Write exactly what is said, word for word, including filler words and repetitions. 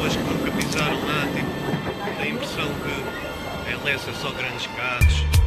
pessoas que nunca pisaram lá, tipo, têm a impressão que em Lessa só grandes carros.